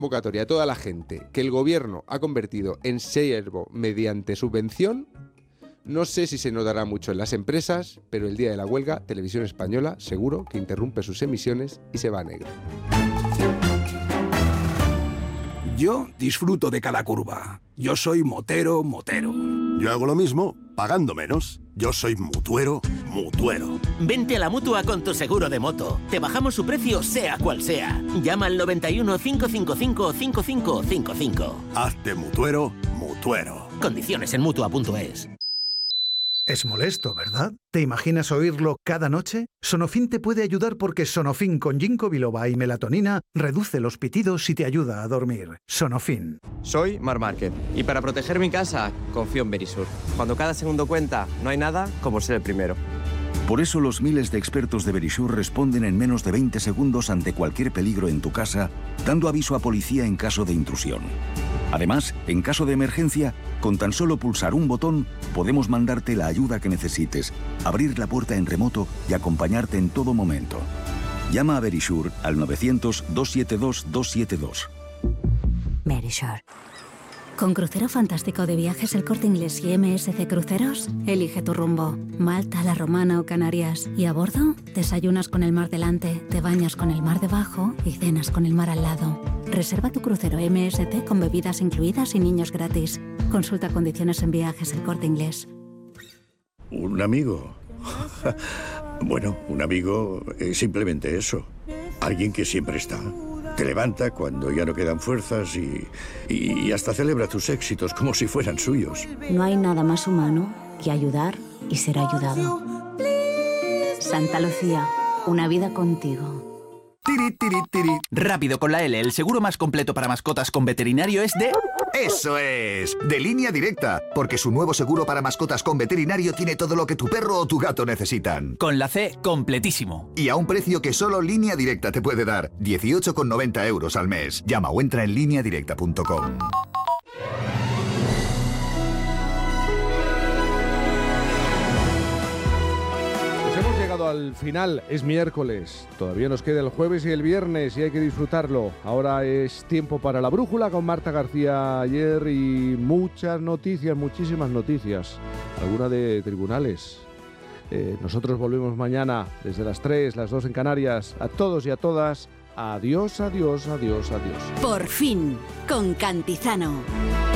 convocatoria a toda la gente que el gobierno ha convertido en siervo mediante subvención. No sé si se notará mucho en las empresas, pero el día de la huelga, Televisión Española seguro que interrumpe sus emisiones y se va a negro. Yo disfruto de cada curva. Yo soy motero. Yo hago lo mismo, pagando menos. Yo soy mutuero. Vente a la Mutua con tu seguro de moto. Te bajamos su precio sea cual sea. Llama al 91 555 5555. Hazte mutuero. Condiciones en Mutua.es. Es molesto, ¿verdad? ¿Te imaginas oírlo cada noche? Sonofin te puede ayudar porque Sonofin con ginkgo biloba y melatonina reduce los pitidos y te ayuda a dormir. Sonofin. Soy Mar Márquez y para proteger mi casa confío en Verisur. Cuando cada segundo cuenta, no hay nada como ser el primero. Por eso los miles de expertos de Verisur responden en menos de 20 segundos ante cualquier peligro en tu casa, dando aviso a policía en caso de intrusión. Además, en caso de emergencia, con tan solo pulsar un botón, podemos mandarte la ayuda que necesites, abrir la puerta en remoto y acompañarte en todo momento. Llama a Verisur al 900-272-272. Verisur. Con Crucero Fantástico de Viajes El Corte Inglés y MSC Cruceros, elige tu rumbo. Malta, La Romana o Canarias. Y a bordo, desayunas con el mar delante, te bañas con el mar debajo y cenas con el mar al lado. Reserva tu crucero MSC con bebidas incluidas y niños gratis. Consulta condiciones en Viajes El Corte Inglés. ¿Un amigo? Bueno, un amigo es simplemente eso. Alguien que siempre está. Te levanta cuando ya no quedan fuerzas y hasta celebra tus éxitos como si fueran suyos. No hay nada más humano que ayudar y ser ayudado. Santa Lucía, una vida contigo. Rápido con la L, el seguro más completo para mascotas con veterinario es de... ¡Eso es! De Línea Directa, porque su nuevo seguro para mascotas con veterinario tiene todo lo que tu perro o tu gato necesitan. Con la C, completísimo. Y a un precio que solo Línea Directa te puede dar, 18,90 € al mes. Llama o entra en lineadirecta.com. Al final es miércoles, todavía nos queda el jueves y el viernes y hay que disfrutarlo. Ahora es tiempo para la brújula con Marta García ayer y muchas noticias, muchísimas noticias, alguna de tribunales. Nosotros volvemos mañana desde las 3, las 2 en Canarias. A todos y a todas, adiós, adiós, adiós, adiós. Por fin, con Cantizano.